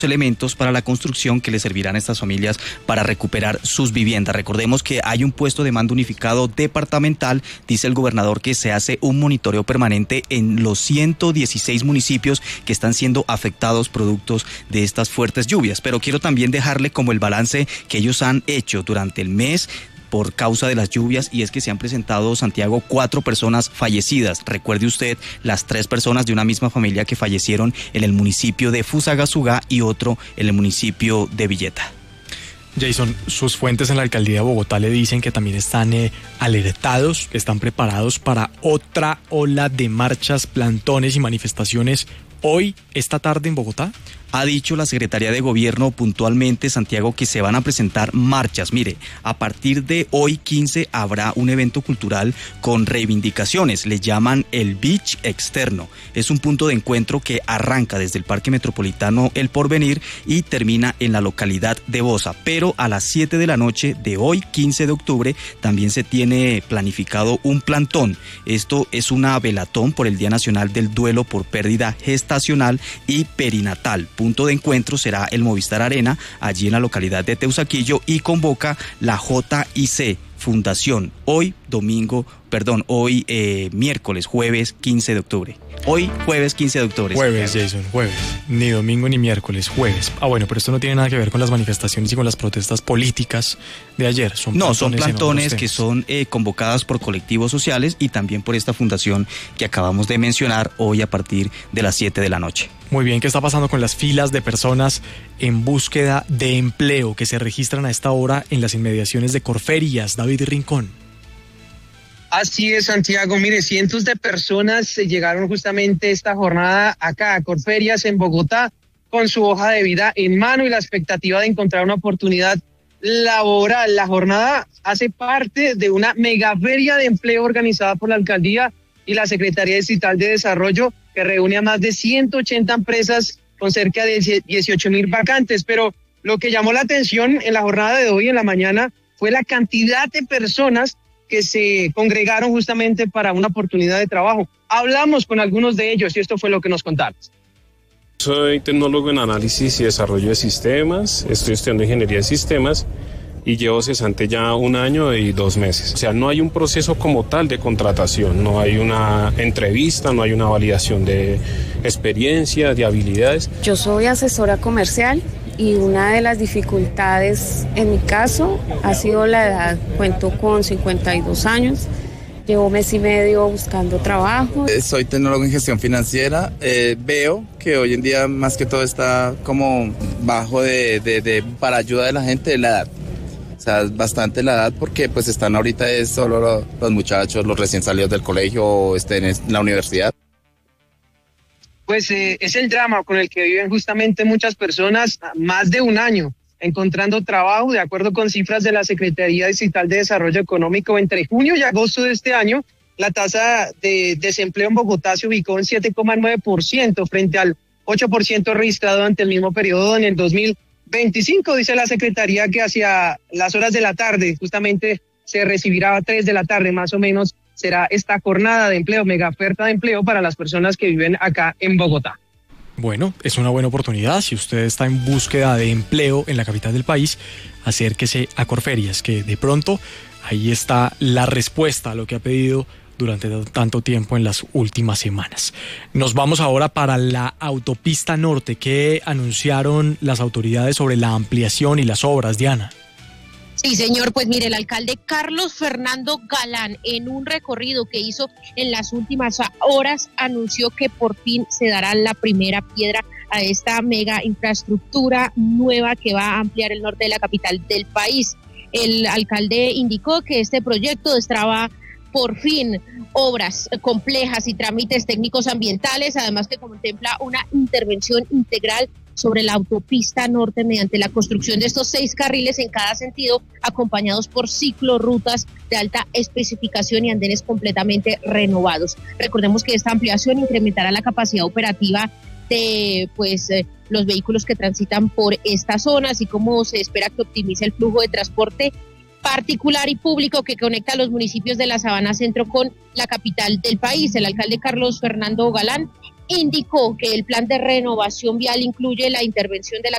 elementos para la construcción que les servirán a estas familias para recuperar sus viviendas. Recordemos que hay un puesto de mando unificado departamental, dice el gobernador que se hace un monitoreo permanente en los 116 municipios que están siendo afectados productos de estas fuertes lluvias, pero quiero también dejarle como el balance que ellos han hecho durante el mes por causa de las lluvias, y es que se han presentado, Santiago, 4 personas fallecidas. Recuerde usted las 3 personas de una misma familia que fallecieron en el municipio de Fusagasugá y otro en el municipio de Villeta. Jason, sus fuentes en la alcaldía de Bogotá le dicen que también están alertados, que están preparados para otra ola de marchas, plantones y manifestaciones hoy, esta tarde en Bogotá. Ha dicho la Secretaría de Gobierno puntualmente, Santiago, que se van a presentar marchas. Mire, a partir de hoy 15 habrá un evento cultural con reivindicaciones. Le llaman el Beach Externo. Es un punto de encuentro que arranca desde el Parque Metropolitano El Porvenir y termina en la localidad de Bosa. Pero a las 7 de la noche de hoy, 15 de octubre, también se tiene planificado un plantón. Esto es una velatón por el Día Nacional del Duelo por Pérdida Gestacional y Perinatal. Punto de encuentro será el Movistar Arena, allí en la localidad de Teusaquillo, y convoca la JIC Fundación hoy miércoles, jueves 15 de octubre. Hoy, jueves 15 de octubre. Jueves, Jason, jueves. Ni domingo ni miércoles, jueves. Bueno, pero esto no tiene nada que ver con las manifestaciones y con las protestas políticas de ayer. Son plantones que son convocadas por colectivos sociales y también por esta fundación que acabamos de mencionar hoy a partir de las 7 de la noche. Muy bien, ¿qué está pasando con las filas de personas en búsqueda de empleo que se registran a esta hora en las inmediaciones de Corferias? David Rincón. Así es, Santiago. Mire, cientos de personas llegaron justamente esta jornada acá a Corferias en Bogotá con su hoja de vida en mano y la expectativa de encontrar una oportunidad laboral. La jornada hace parte de una megaferia de empleo organizada por la alcaldía y la Secretaría Distrital de Desarrollo, que reúne a más de 180 empresas con cerca de 18,000 vacantes. Pero lo que llamó la atención en la jornada de hoy, en la mañana, fue la cantidad de personas que se congregaron justamente para una oportunidad de trabajo. Hablamos con algunos de ellos y esto fue lo que nos contaron. Soy tecnólogo en análisis y desarrollo de sistemas, estoy estudiando ingeniería de sistemas y llevo cesante ya 1 año y 2 meses. O sea, no hay un proceso como tal de contratación, no hay una entrevista, no hay una validación de experiencia, de habilidades. Yo soy asesora comercial y una de las dificultades en mi caso ha sido la edad. Cuento con 52 años. Llevo 1 mes y medio buscando trabajo. Soy tecnólogo en gestión financiera. Veo que hoy en día más que todo está como bajo para ayuda de la gente, de la edad. O sea, bastante la edad porque pues están ahorita solo los muchachos, los recién salidos del colegio o estén en la universidad. Pues es el drama con el que viven justamente muchas personas más de 1 año encontrando trabajo. De acuerdo con cifras de la Secretaría Distrital de Desarrollo Económico, entre junio y agosto de este año, la tasa de desempleo en Bogotá se ubicó en 7,9% frente al 8% registrado ante el mismo periodo en el 2025. Dice la Secretaría que hacia las horas de la tarde, justamente se recibirá a 3 de la tarde más o menos, será esta jornada de empleo, mega oferta de empleo para las personas que viven acá en Bogotá. Bueno, es una buena oportunidad. Si usted está en búsqueda de empleo en la capital del país, acérquese a Corferias, que de pronto ahí está la respuesta a lo que ha pedido durante tanto tiempo en las últimas semanas. Nos vamos ahora para la autopista norte. ¿Qué anunciaron las autoridades sobre la ampliación y las obras, Diana? Sí, señor, pues mire, el alcalde Carlos Fernando Galán, en un recorrido que hizo en las últimas horas, anunció que por fin se dará la primera piedra a esta mega infraestructura nueva que va a ampliar el norte de la capital del país. El alcalde indicó que este proyecto destraba por fin obras complejas y trámites técnicos ambientales, además que contempla una intervención integral sobre la autopista norte mediante la construcción de estos 6 carriles en cada sentido, acompañados por ciclorrutas de alta especificación y andenes completamente renovados. Recordemos que esta ampliación incrementará la capacidad operativa de los vehículos que transitan por esta zona, así como se espera que optimice el flujo de transporte particular y público que conecta a los municipios de la Sabana Centro con la capital del país. El alcalde Carlos Fernando Galán indicó que el plan de renovación vial incluye la intervención de la